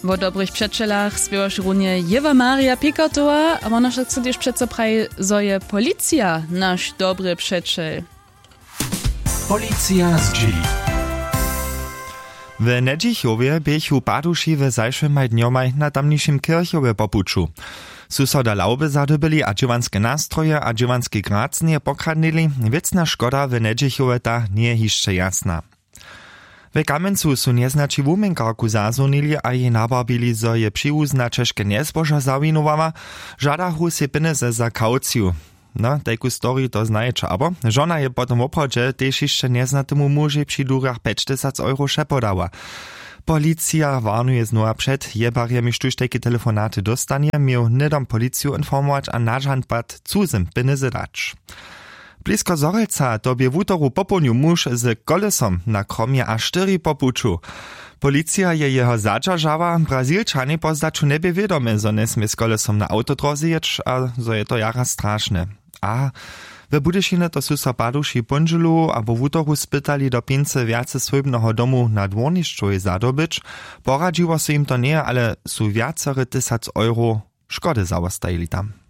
W dobrych przeczelach spiewasz runie Jewa Maria Pikartowa, a ona chce też przeco praj, zo je policja nasz dobry przeczel. Policja z G. W Nedzichowie biechu paduši w zajszymaj dniomaj na tamniejszym kirchowie popuczu. Susoda lauby zadobyli a dźiwanskie nastroje a dźiwanskie gracnie pokradnili, wiecna szkoda w Nedzichowie ta nie jeszcze jasna. W Kamencu su nieznači wumenkarku zazunili a jej nabarbili, zo je přiwuzna češke nezboža zawinowała, żadachu se penize za kaucju. No, taką story to znajecie, abo żona je potom w obchodzie też jeszcze nieznatemu muži przy durach 50 euro szepodała. Policja warnuje znowu przed jebarjem, iż tuż takie telefonaty dostanie, miał niedom policju informować a nażandbat cudzym penize dać. Blisko Zorelca tobie w utoru popełnił muž z kolesom na kromie a 4 popuczu. Policja je jeho zadžažała, Brazilčani pozdaču nebie wiedome, zo nesmie z kolesom na autodroze jeć, a zo je to jara straszne. A we Budyšine to su so paduši punželu, abo w utoru spytali do pince viace swojbnego domu na dwornišću zadobyć. Poradziło se im to nie, ale su viacere 1000 euro szkody zawostajili tam.